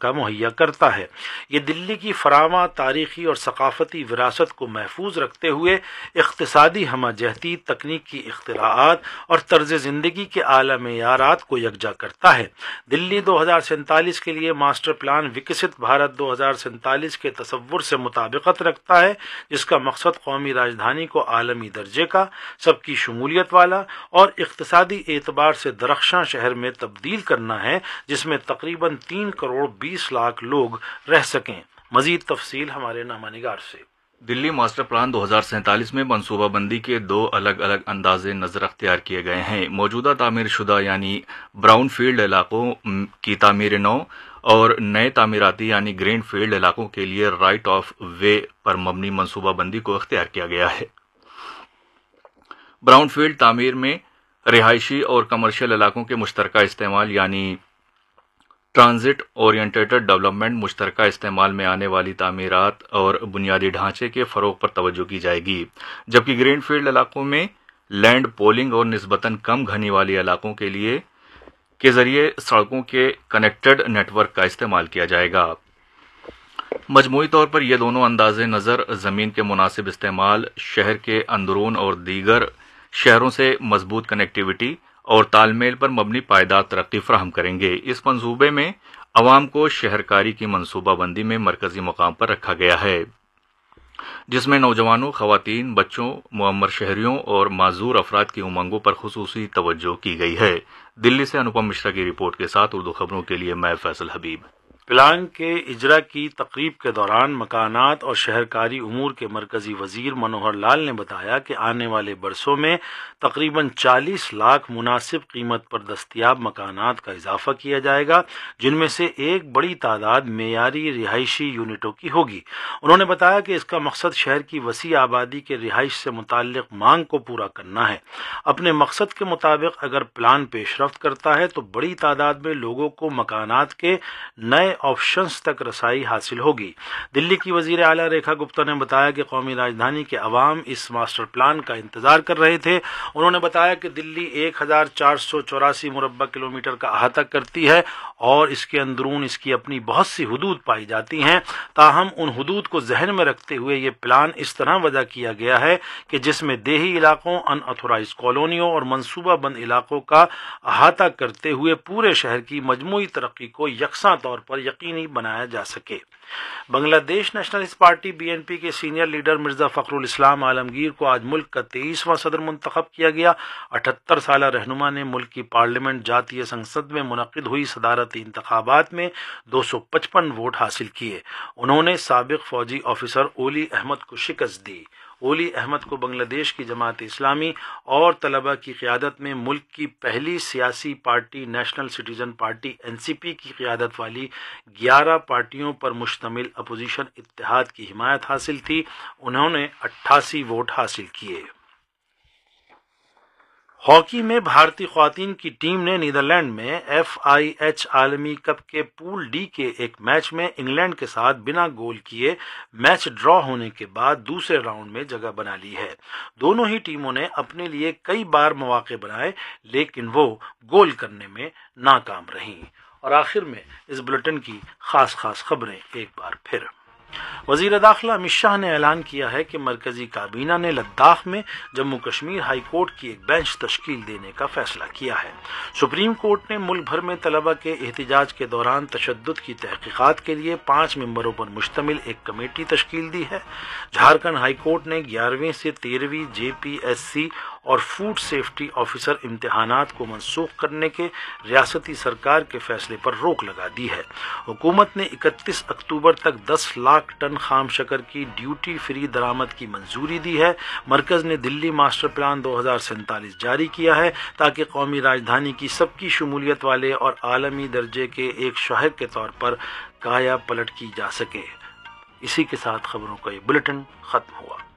علاقہ مہیا کرتا ہے۔ یہ دلی کی فراواں تاریخی اور ثقافتی وراثت کو محفوظ رکھتے ہوئے اقتصادی ہمہ جہتی، تکنیکی اختراعات اور طرز زندگی کے اعلیٰ معیارات کو یکجا کرتا ہے۔ دلی 2047 کے لیے ماسٹر پلان وکست بھارت 2047 کے تصور سے مطابقت رکھتا ہے، جس کا مقصد قومی راجدھانی کو عالمی درجے کا، سب کی شمولیت والا اور اقتصادی اعتبار سے درخشاں شہر میں تبدیل کرنا ہے، جس میں تقریباً 3 کروڑ 20 لاکھ لوگ رہ سکیں۔ مزید تفصیل ہمارے نامہ نگار سے۔ دلی ماسٹر پلان 2047 میں منصوبہ بندی کے 2 الگ الگ انداز نظر اختیار کیے گئے ہیں۔ موجودہ تعمیر شدہ یعنی براؤن فیلڈ علاقوں کی تعمیر نو اور نئے تعمیراتی یعنی گرین فیلڈ علاقوں کے لیے رائٹ آف وے پر مبنی منصوبہ بندی کو اختیار کیا گیا ہے۔ براؤن فیلڈ تعمیر میں رہائشی اور کمرشل علاقوں کے مشترکہ استعمال یعنی ٹرانزٹ اورینٹیڈ ڈیولپمنٹ، مشترکہ استعمال میں آنے والی تعمیرات اور بنیادی ڈھانچے کے فروغ پر توجہ کی جائے گی، جبکہ گرین فیلڈ علاقوں میں لینڈ پولنگ اور نسبتاً کم گھنی والی علاقوں کے ذریعے سڑکوں کے کنیکٹڈ نیٹ ورک کا استعمال کیا جائے گا۔ مجموعی طور پر یہ دونوں انداز نظر زمین کے مناسب استعمال، شہر کے اندرون اور دیگر شہروں سے مضبوط کنیکٹیوٹی اور تال میل پر مبنی پائیدار ترقی فراہم کریں گے۔ اس منصوبے میں عوام کو شہرکاری کی منصوبہ بندی میں مرکزی مقام پر رکھا گیا ہے، جس میں نوجوانوں، خواتین، بچوں، معمر شہریوں اور معذور افراد کی امنگوں پر خصوصی توجہ کی گئی ہے۔ دلی سے انوپم مشرا کی رپورٹ کے ساتھ اردو خبروں کے لیے میں فیصل حبیب۔ پلان کے اجرا کی تقریب کے دوران مکانات اور شہرکاری امور کے مرکزی وزیر منوہر لال نے بتایا کہ آنے والے برسوں میں تقریباً 40 لاکھ مناسب قیمت پر دستیاب مکانات کا اضافہ کیا جائے گا، جن میں سے ایک بڑی تعداد معیاری رہائشی یونٹوں کی ہوگی۔ انہوں نے بتایا کہ اس کا مقصد شہر کی وسیع آبادی کے رہائش سے متعلق مانگ کو پورا کرنا ہے۔ اپنے مقصد کے مطابق اگر پلان پیش رفت کرتا ہے تو بڑی تعداد میں لوگوں کو مکانات کے نئے آپشنز تک رسائی حاصل ہوگی۔ دلی کی وزیر اعلیٰ ریکھا گپتا نے بتایا کہ قومی راجدھانی کے عوام اس ماسٹر پلان کا انتظار کر رہے تھے۔ انہوں نے بتایا کہ دلی 1484 مربع کلومیٹر کا احاطہ کرتی ہے اور اس کے اندرون اس کی اپنی بہت سی حدود پائی جاتی ہیں، تاہم ان حدود کو ذہن میں رکھتے ہوئے یہ پلان اس طرح وضع کیا گیا ہے کہ جس میں دیہی علاقوں، ان اتھورائزڈ کالونیوں اور منصوبہ بند علاقوں کا احاطہ کرتے ہوئے پورے شہر کی مجموعی ترقی کو یکساں طور پر یقینی بنایا جا سکے۔ بنگلہ دیش نیشنلسٹ پارٹی BNP کے سینئر لیڈر مرزا فخر الاسلام عالمگیر کو آج ملک کا 23واں صدر منتخب کیا گیا۔ 78 سالہ رہنما نے ملک کی پارلیمنٹ جاتیہ سنسد میں منعقد ہوئی صدارتی انتخابات میں 255 ووٹ حاصل کیے۔ انہوں نے سابق فوجی آفیسر اولی احمد کو شکست دی۔ اولی احمد کو بنگلہ دیش کی جماعت اسلامی اور طلبہ کی قیادت میں ملک کی پہلی سیاسی party national citizen party NCP کی قیادت والی 11 پارٹیوں پر مشتمل اپوزیشن اتحاد کی حمایت حاصل تھی۔ انہوں نے 88 ووٹ حاصل کیے۔ ہاکی میں بھارتی خواتین کی ٹیم نے نیدرلینڈ میں FIH عالمی کپ کے پول ڈی کے ایک میچ میں انگلینڈ کے ساتھ بنا گول کیے میچ ڈرا ہونے کے بعد دوسرے راؤنڈ میں جگہ بنا لی ہے۔ دونوں ہی ٹیموں نے اپنے لیے کئی بار مواقع بنائے لیکن وہ گول کرنے میں ناکام رہیں۔ اور آخر میں اس بلٹن کی خاص خبریں ایک بار پھر۔ وزیر داخلہ امت شاہ نے اعلان کیا ہے کہ مرکزی کابینہ نے لداخ میں جموں کشمیر ہائی کورٹ کی ایک بینچ تشکیل دینے کا فیصلہ کیا ہے۔ سپریم کورٹ نے ملک بھر میں طلبہ کے احتجاج کے دوران تشدد کی تحقیقات کے لیے 5 ممبروں پر مشتمل ایک کمیٹی تشکیل دی ہے۔ جھارکھنڈ ہائی کورٹ نے 11ویں سے 13ویں JPSC اور فوڈ سیفٹی آفیسر امتحانات کو منسوخ کرنے کے ریاستی سرکار کے فیصلے پر روک لگا دی ہے۔ حکومت نے 31 اکتوبر تک 10 لاکھ ٹن خام شکر کی ڈیوٹی فری درآمد کی منظوری دی ہے۔ مرکز نے دلی ماسٹر پلان 2047 جاری کیا ہے تاکہ قومی راجدھانی کی سب کی شمولیت والے اور عالمی درجے کے ایک شہر کے طور پر کایا پلٹ کی جا سکے۔ اسی کے ساتھ خبروں کا یہ بلٹن ختم ہوا۔